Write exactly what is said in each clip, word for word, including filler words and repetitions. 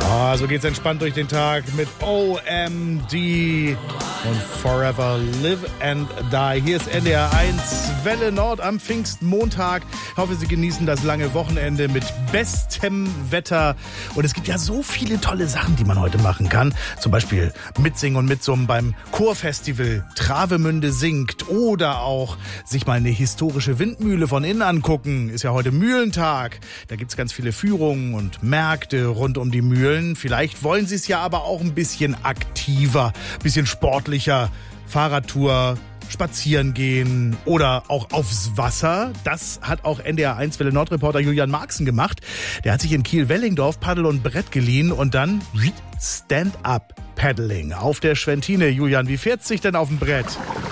Ah, so geht's entspannt durch den Tag mit O M D und Forever Live and Die. Hier ist N D R eins Welle Nord am Pfingstmontag. Ich hoffe, Sie genießen das lange Wochenende mit bestem Wetter. Und es gibt ja so viele tolle Sachen, die man heute machen kann. Zum Beispiel mitsingen und mitsummen beim Chorfestival Travemünde singt. Oder auch sich mal eine historische Windmühle von innen angucken. Ist ja heute Mühlentag. Da gibt's ganz viele Führungen und Märkte rund um die Mühlen. Vielleicht wollen Sie es ja aber auch ein bisschen aktiver, ein bisschen sportlicher. Fahrradtour, spazieren gehen oder auch aufs Wasser. Das hat auch N D R eins Welle Nord-Reporter Julian Marxen gemacht. Der hat sich in Kiel-Welling-Dorf Paddel und Brett geliehen und dann Stand-Up-Paddling auf der Schwentine. Julian, wie fährt sich denn auf dem Brett?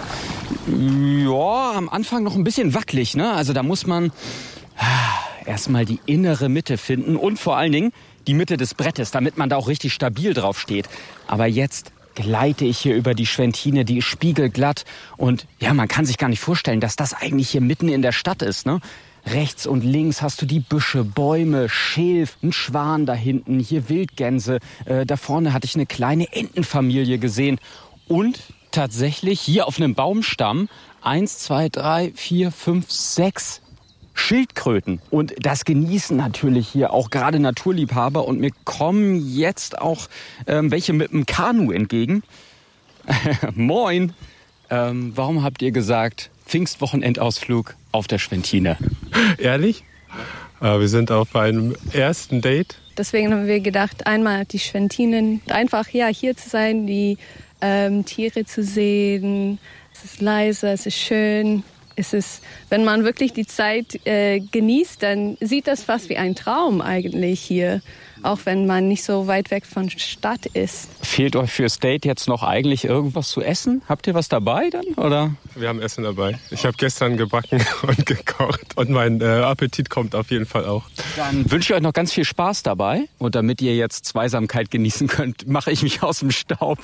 Ja, am Anfang noch ein bisschen wackelig, ne? Also da muss man erstmal die innere Mitte finden und vor allen Dingen die Mitte des Brettes, damit man da auch richtig stabil drauf steht. Aber jetzt gleite ich hier über die Schwentine, die ist spiegelglatt. Und ja, man kann sich gar nicht vorstellen, dass das eigentlich hier mitten in der Stadt ist, ne? Rechts und links hast du die Büsche, Bäume, Schilf, ein Schwan da hinten, hier Wildgänse. Äh, da vorne hatte ich eine kleine Entenfamilie gesehen. Und tatsächlich hier auf einem Baumstamm eins, zwei, drei, vier, fünf, sechs Schildkröten. Und das genießen natürlich hier auch gerade Naturliebhaber. Und mir kommen jetzt auch ähm, welche mit dem Kanu entgegen. Moin. Ähm, warum habt ihr gesagt, Pfingstwochenendausflug auf der Schwentine? Ehrlich? Äh, wir sind auf einem ersten Date. Deswegen haben wir gedacht, einmal die Schwentinen, einfach ja, hier zu sein, die ähm, Tiere zu sehen. Es ist leise, es ist schön. Es ist, wenn man wirklich die Zeit äh, genießt, dann sieht das fast wie ein Traum eigentlich hier, auch wenn man nicht so weit weg von Stadt ist. Fehlt euch fürs Date jetzt noch eigentlich irgendwas zu essen? Habt ihr was dabei dann, oder? Wir haben Essen dabei. Ich habe gestern gebacken und gekocht und mein äh, Appetit kommt auf jeden Fall auch. Dann wünsche ich euch noch ganz viel Spaß dabei. Und damit ihr jetzt Zweisamkeit genießen könnt, mache ich mich aus dem Staub.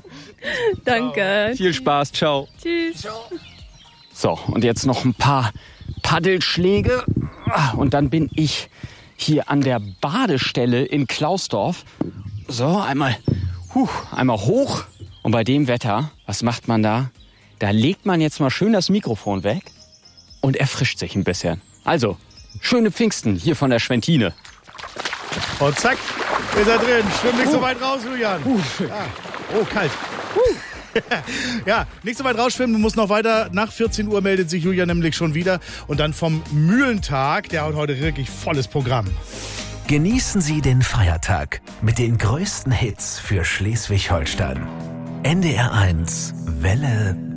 Danke. Viel Spaß, ciao. Tschüss. Ciao. So, und jetzt noch ein paar Paddelschläge. Und dann bin ich hier an der Badestelle in Klausdorf. So, einmal, huh, einmal hoch. Und bei dem Wetter, was macht man da? Da legt man jetzt mal schön das Mikrofon weg und erfrischt sich ein bisschen. Also, schöne Pfingsten hier von der Schwentine. Und zack, ist er drin. Schwimm nicht uh. so weit raus, Julian. Uh. Ah. Oh, kalt. Uh. Ja, nicht so weit rausschwimmen, du musst noch weiter. Nach vierzehn Uhr meldet sich Julian nämlich schon wieder. Und dann vom Mühlentag, der hat heute wirklich volles Programm. Genießen Sie den Feiertag mit den größten Hits für Schleswig-Holstein. N D R eins Welle